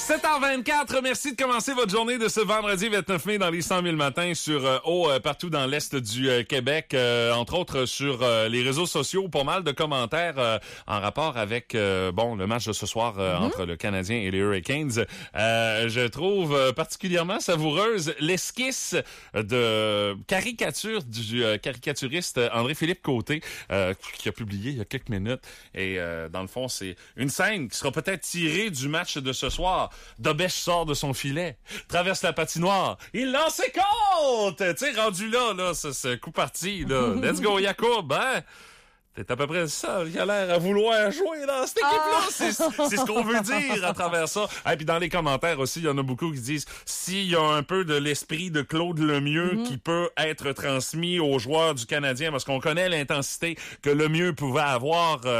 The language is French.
7h24, merci de commencer votre journée de ce vendredi 29 mai dans les 100 000 matins sur partout dans l'Est du Québec, entre autres sur les réseaux sociaux, pas mal de commentaires en rapport avec le match de ce soir entre le Canadien et les Hurricanes. Je trouve particulièrement savoureuse l'esquisse de caricature du caricaturiste André-Philippe Côté qui a publié il y a quelques minutes. Et dans le fond, c'est une scène qui sera peut-être tirée du match de ce soir. Dobèche sort de son filet, traverse la patinoire, il lance ses comptes! Tu sais, rendu là, ce coup parti, là. Let's go, Yacoub, hein? C'est à peu près ça, il a l'air à vouloir jouer dans cette équipe-là. C'est ce qu'on veut dire à travers ça. Et puis dans les commentaires aussi, il y en a beaucoup qui disent s'il y a un peu de l'esprit de Claude Lemieux qui peut être transmis aux joueurs du Canadien, parce qu'on connaît l'intensité que Lemieux pouvait avoir